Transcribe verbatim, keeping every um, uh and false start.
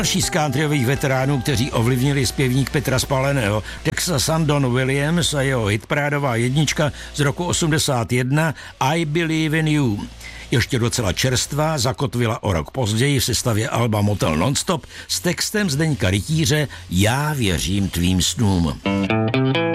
Další z countryových veteránů, kteří ovlivnili zpěvník Petra Spaleného, Texasan Don Williams a jeho hitparádová jednička z roku osmdesát jedna I Believe in You. Ještě docela čerstvá, zakotvila o rok později v sestavě alba Motel Nonstop s textem Zdeňka Rytíře Já věřím tvým snům.